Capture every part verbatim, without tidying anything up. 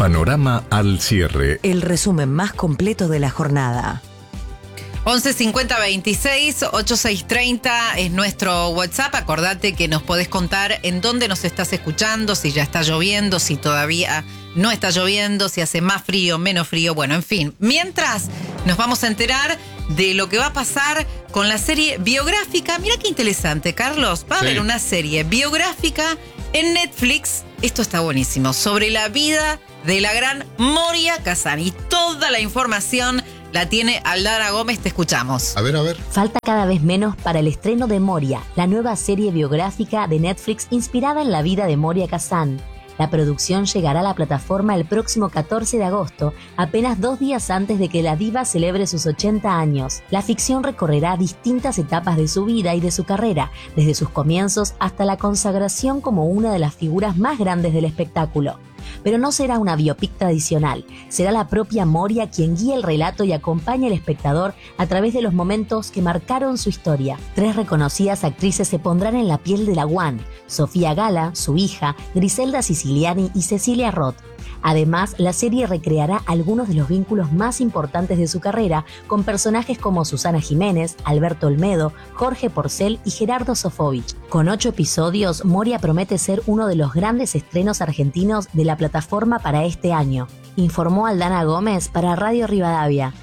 Panorama al cierre. El resumen más completo de la jornada. once cincuenta veintiséis ochenta y seis treinta es nuestro WhatsApp. Acordate que nos podés contar en dónde nos estás escuchando, si ya está lloviendo, si todavía no está lloviendo, si hace más frío, menos frío. Bueno, en fin. Mientras nos vamos a enterar de lo que va a pasar con la serie biográfica. Mira qué interesante, Carlos. Va a sí. haber una serie biográfica en Netflix. Esto está buenísimo. Sobre la vida de la gran Moria Kazan. Y toda la información la tiene Aldana Gómez, te escuchamos. A ver, a ver. Falta cada vez menos para el estreno de Moria, la nueva serie biográfica de Netflix inspirada en la vida de Moria Kazan. La producción llegará a la plataforma el próximo catorce de agosto, apenas dos días antes de que la diva celebre sus ochenta años. La ficción recorrerá distintas etapas de su vida y de su carrera, desde sus comienzos hasta la consagración como una de las figuras más grandes del espectáculo. Pero no será una biopic tradicional, será la propia Moria quien guía el relato y acompaña al espectador a través de los momentos que marcaron su historia. Tres reconocidas actrices se pondrán en la piel de la One: Sofía Gala, su hija, Griselda Siciliani y Cecilia Roth. Además, la serie recreará algunos de los vínculos más importantes de su carrera con personajes como Susana Jiménez, Alberto Olmedo, Jorge Porcel y Gerardo Sofovich. Con ocho episodios, Moria promete ser uno de los grandes estrenos argentinos de la plataforma para este año, informó Aldana Gómez para Radio Rivadavia.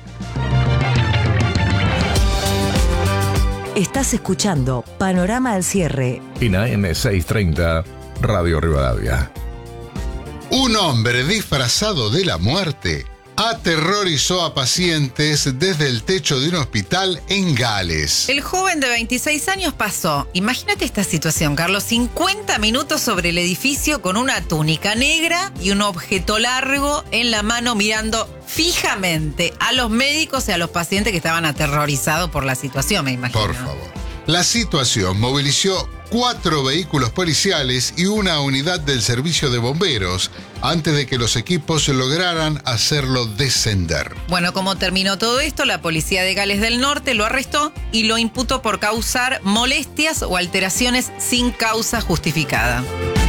Estás escuchando Panorama al cierre en A M seiscientos treinta, Radio Rivadavia. Un hombre disfrazado de la muerte aterrorizó a pacientes desde el techo de un hospital en Gales. El joven de veintiséis años pasó, imagínate esta situación, Carlos, cincuenta minutos sobre el edificio con una túnica negra y un objeto largo en la mano mirando fijamente a los médicos y a los pacientes que estaban aterrorizados por la situación, me imagino. Por favor. La situación movilizó cuatro vehículos policiales y una unidad del servicio de bomberos antes de que los equipos lograran hacerlo descender. Bueno, como terminó todo esto, la policía de Gales del Norte lo arrestó y lo imputó por causar molestias o alteraciones sin causa justificada.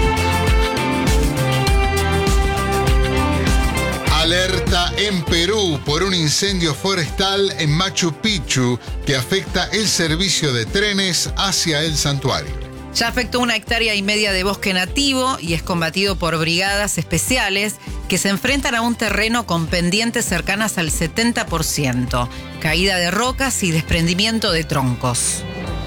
Alerta en Perú por un incendio forestal en Machu Picchu que afecta el servicio de trenes hacia el santuario. Ya afectó una hectárea y media de bosque nativo y es combatido por brigadas especiales que se enfrentan a un terreno con pendientes cercanas al setenta por ciento, caída de rocas y desprendimiento de troncos.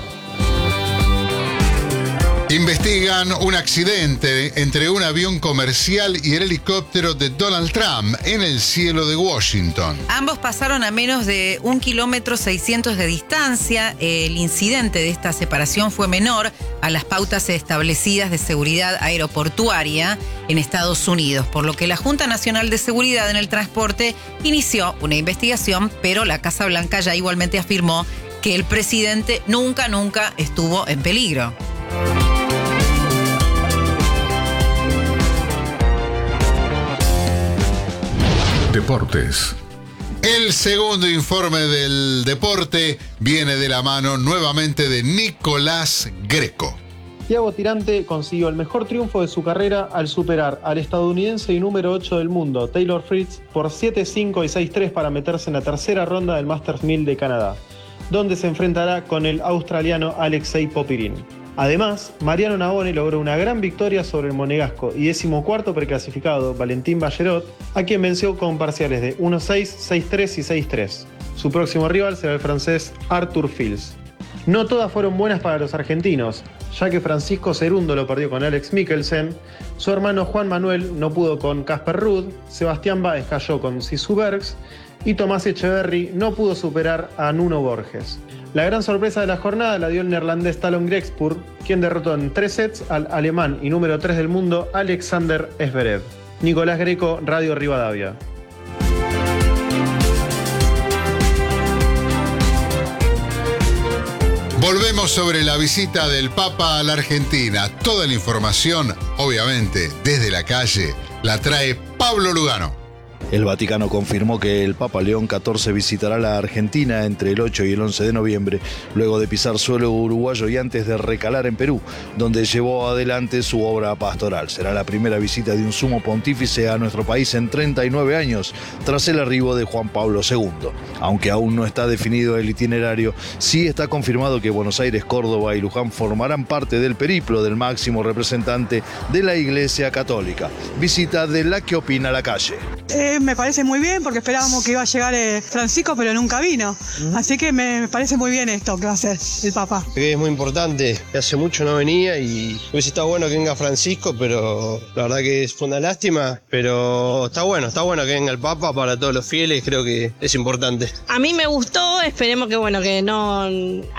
Investigan un accidente entre un avión comercial y el helicóptero de Donald Trump en el cielo de Washington. Ambos pasaron a menos de un kilómetro seiscientos de distancia. El incidente de esta separación fue menor a las pautas establecidas de seguridad aeroportuaria en Estados Unidos, por lo que la Junta Nacional de Seguridad en el Transporte inició una investigación, pero la Casa Blanca ya igualmente afirmó que el presidente nunca, nunca estuvo en peligro. Deportes. El segundo informe del deporte viene de la mano nuevamente de Nicolás Greco. Thiago Tirante consiguió el mejor triunfo de su carrera al superar al estadounidense y número ocho del mundo, Taylor Fritz, por siete cinco y seis tres para meterse en la tercera ronda del Masters mil de Canadá, donde se enfrentará con el australiano Alexei Popirin. Además, Mariano Navone logró una gran victoria sobre el monegasco y decimocuarto preclasificado Valentín Ballerot, a quien venció con parciales de uno seis, seis tres y seis tres. Su próximo rival será el francés Arthur Fils. No todas fueron buenas para los argentinos, ya que Francisco Cerundo lo perdió con Alex Mikkelsen, su hermano Juan Manuel no pudo con Casper Ruud, Sebastián Báez cayó con Sisu Bergs y Tomás Echeverry no pudo superar a Nuno Borges. La gran sorpresa de la jornada la dio el neerlandés Talon Grexpur, quien derrotó en tres sets al alemán y número tres del mundo Alexander Zverev. Nicolás Greco, Radio Rivadavia. Volvemos sobre la visita del Papa a la Argentina. Toda la información, obviamente, desde la calle, la trae Pablo Lugano. El Vaticano confirmó que el Papa León catorce visitará la Argentina entre el ocho y el once de noviembre, luego de pisar suelo uruguayo y antes de recalar en Perú, donde llevó adelante su obra pastoral. Será la primera visita de un sumo pontífice a nuestro país en treinta y nueve años, tras el arribo de Juan Pablo segundo. Aunque aún no está definido el itinerario, sí está confirmado que Buenos Aires, Córdoba y Luján formarán parte del periplo del máximo representante de la Iglesia Católica. Visita de la que opina la calle. Eh, me parece muy bien porque esperábamos que iba a llegar eh, Francisco, pero nunca vino. Uh-huh. Así que me, me parece muy bien esto que va a hacer el Papa. Es muy importante, que hace mucho no venía y hubiese estado bueno que venga Francisco, pero la verdad que fue una lástima. Pero está bueno, está bueno que venga el Papa para todos los fieles, creo que es importante. A mí me gustó, esperemos que bueno, que no